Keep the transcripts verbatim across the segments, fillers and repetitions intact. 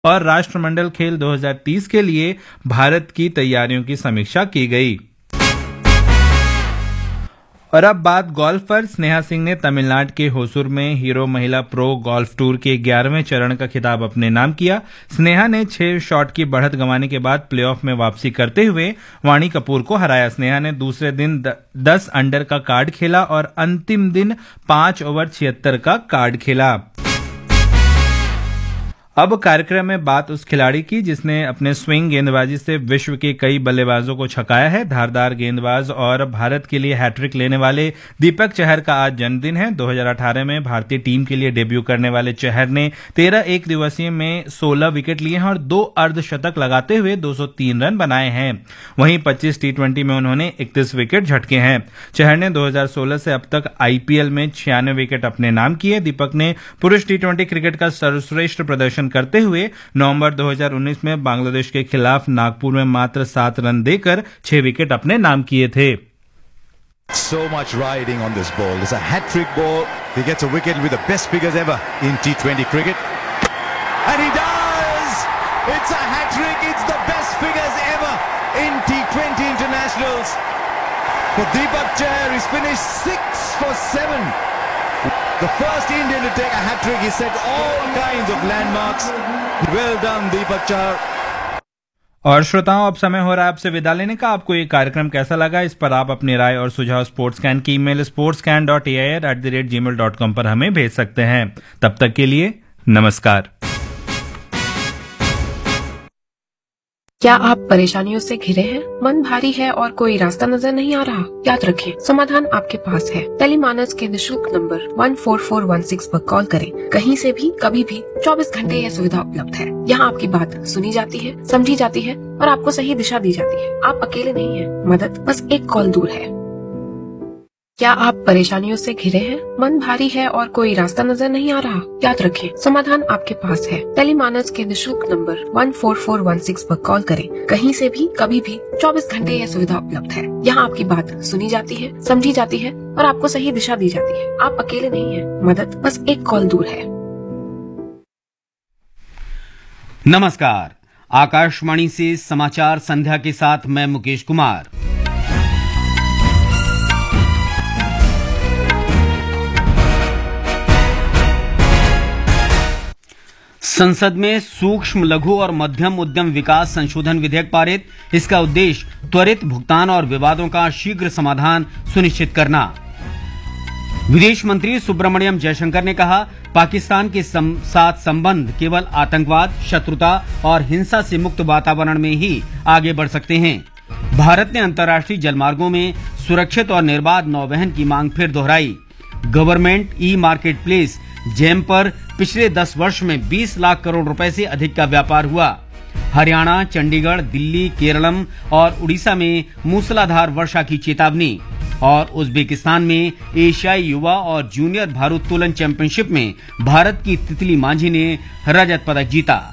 और राष्ट्रमंडल खेल दो हज़ार तीस के लिए भारत की तैयारियों की समीक्षा की गई। और अब बात गोल्फ पर। स्नेहा सिंह ने तमिलनाडु के होसुर में हीरो महिला प्रो गोल्फ टूर के ग्यारहवें चरण का खिताब अपने नाम किया। स्नेहा ने छह शॉट की बढ़त गंवाने के बाद प्लेऑफ में वापसी करते हुए वाणी कपूर को हराया। स्नेहा ने दूसरे दिन दस अंडर का कार्ड खेला और अंतिम दिन पांच ओवर छिहत्तर का कार्ड खेला। अब कार्यक्रम में बात उस खिलाड़ी की जिसने अपने स्विंग गेंदबाजी से विश्व के कई बल्लेबाजों को छकाया है। धारदार गेंदबाज और भारत के लिए हैट्रिक लेने वाले दीपक चहर का आज जन्मदिन है। दो हज़ार अठारह में भारतीय टीम के लिए डेब्यू करने वाले चहर ने तेरह एक दिवसीय में सोलह विकेट लिए हैं और दो अर्धशतक लगाते हुए दो सौ तीन रन बनाए हैं। वहीं पच्चीस टी ट्वेंटी में उन्होंने इकतीस विकेट झटके हैं। चहर ने दो हज़ार सोलह से अब तक आईपीएल में छियानवे विकेट अपने नाम किए। दीपक ने पुरुष टी ट्वेंटी क्रिकेट का सर्वश्रेष्ठ प्रदर्शन करते हुए नवंबर दो हज़ार उन्नीस में बांग्लादेश के खिलाफ नागपुर में मात्र सात रन देकर छह विकेट अपने नाम किए थे। So much riding on this ball. It's a hat-trick ball. He gets a wicket with the best figures ever in T twenty cricket. And he does! It's a hat-trick. It's the best figures ever in T twenty internationals. For Deepak Chahar, he's finished six for seven. The first Indian to take a hat-trick. He set all kinds of landmarks. Well done, Deepak Chahar. और श्रोताओं, अब समय हो रहा है आपसे विदा लेने का। आपको ये कार्यक्रम कैसा लगा, इस पर आप अपनी राय और सुझाव स्पोर्ट्स कैन की email sports can dot A I R at the rate ji mail dot com पर हमें भेज सकते हैं। तब तक के लिए नमस्कार। क्या आप परेशानियों से घिरे हैं? मन भारी है और कोई रास्ता नजर नहीं आ रहा? याद रखें, समाधान आपके पास है। टेलीमानस के निशुल्क number one four four one six पर कॉल करें। कहीं से भी, कभी भी, चौबीस घंटे यह सुविधा उपलब्ध है। यहाँ आपकी बात सुनी जाती है, समझी जाती है और आपको सही दिशा दी जाती है। आप अकेले नहीं हैं। मदद बस एक कॉल दूर है। क्या आप परेशानियों से घिरे हैं? मन भारी है और कोई रास्ता नजर नहीं आ रहा? याद रखें, समाधान आपके पास है। टेलीमानस के निशुल्क number one four four one six पर कॉल करें। कहीं से भी, कभी भी, चौबीस घंटे यह सुविधा उपलब्ध है। यहाँ आपकी बात सुनी जाती है, समझी जाती है और आपको सही दिशा दी जाती है। आप अकेले नहीं हैं। मदद बस एक कॉल दूर है। नमस्कार, आकाशवाणी से समाचार संध्या के साथ मैं मुकेश कुमार। संसद में सूक्ष्म, लघु और मध्यम उद्यम विकास संशोधन विधेयक पारित। इसका उद्देश्य त्वरित भुगतान और विवादों का शीघ्र समाधान सुनिश्चित करना। विदेश मंत्री सुब्रमण्यम जयशंकर ने कहा, पाकिस्तान के सम, साथ संबंध केवल आतंकवाद, शत्रुता और हिंसा से मुक्त वातावरण में ही आगे बढ़ सकते हैं। भारत ने अंतर्राष्ट्रीय जलमार्गों में सुरक्षित और निर्बाध नौवहन की मांग फिर दोहराई। Government e market place GeM पर पिछले दस वर्ष में बीस लाख करोड़ रुपए से अधिक का व्यापार हुआ। हरियाणा, चंडीगढ़, दिल्ली, केरलम और उड़ीसा में मूसलाधार वर्षा की चेतावनी। और उज्बेकिस्तान में एशियाई युवा और जूनियर भारोत्तोलन चैंपियनशिप में भारत की तितली मांझी ने रजत पदक जीता।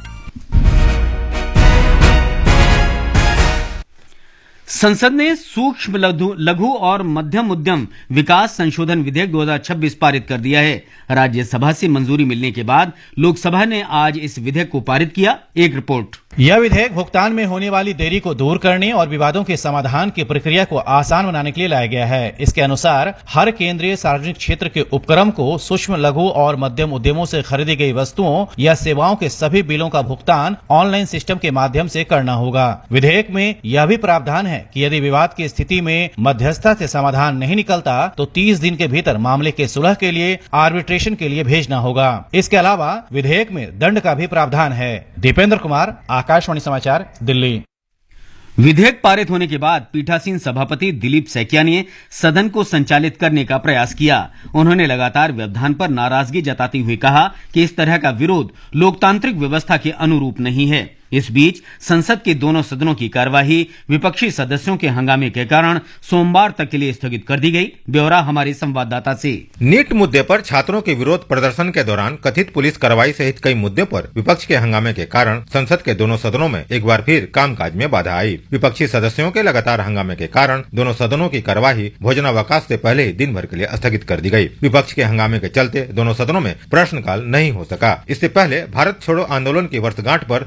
संसद ने सूक्ष्म, लघु और मध्यम उद्यम विकास संशोधन विधेयक दो हज़ार छब्बीस पारित कर दिया है। राज्यसभा से मंजूरी मिलने के बाद लोकसभा ने आज इस विधेयक को पारित किया। एक रिपोर्ट। यह विधेयक भुगतान में होने वाली देरी को दूर करने और विवादों के समाधान की प्रक्रिया को आसान बनाने के लिए लाया गया है। इसके अनुसार हर केंद्रीय सार्वजनिक क्षेत्र के उपक्रम को सूक्ष्म, लघु और मध्यम उद्यमों से खरीदी गई वस्तुओं या सेवाओं के सभी बिलों का भुगतान ऑनलाइन सिस्टम के माध्यम से करना होगा। विधेयक में यह भी प्रावधान है कि यदि विवाद की स्थिति में मध्यस्थता से समाधान नहीं निकलता तो तीस दिन के भीतर मामले के सुलह के लिए आर्बिट्रेशन के लिए भेजना होगा। इसके अलावा विधेयक में दंड का भी प्रावधान है। दीपेंद्र कुमार, आकाशवाणी समाचार, दिल्ली। विधेयक पारित होने के बाद पीठासीन सभापति दिलीप सैकिया ने सदन को संचालित करने का प्रयास किया। उन्होंने लगातार व्यवधान पर नाराजगी जताते हुए कहा कि इस तरह का विरोध लोकतांत्रिक व्यवस्था के अनुरूप नहीं है। इस बीच संसद के दोनों सदनों की कार्यवाही विपक्षी सदस्यों के हंगामे के कारण सोमवार तक के लिए स्थगित कर दी गई। ब्यौरा हमारे संवाददाता से। नीट मुद्दे पर छात्रों के विरोध प्रदर्शन के दौरान कथित पुलिस कार्रवाई सहित कई मुद्दों पर विपक्ष के हंगामे के कारण संसद के दोनों सदनों में एक बार फिर कामकाज में बाधा आई। विपक्षी सदस्यों के लगातार हंगामे के कारण दोनों सदनों की कार्यवाही भोजनावकाश से पहले ही दिन भर के लिए स्थगित कर दी गई। विपक्ष के हंगामे के चलते दोनों सदनों में प्रश्नकाल नहीं हो सका। इससे पहले भारत छोड़ो आंदोलन की वर्षगांठ पर